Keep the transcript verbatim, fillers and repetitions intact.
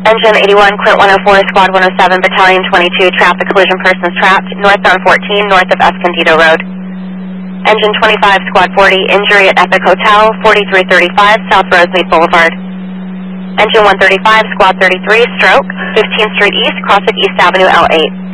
Engine eighty-one, Quint one oh four, Squad one oh seven, Battalion twenty-two, traffic collision, persons trapped, northbound fourteen, north of Escondido Road. Engine twenty-five, Squad forty, injury at Epic Hotel, forty-three thirty-five, South Rosemead Boulevard. Engine one thirty-five, Squad thirty-three, stroke, fifteenth Street East, crossing East Avenue L eight.